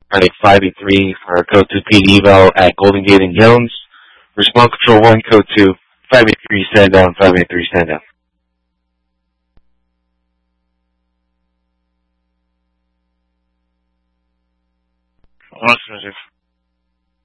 Alright, 583 for code 2 Pete Evo at Golden Gate and Jones. Response control 1, code 2. 583 stand down, 583 stand down. Affirmative.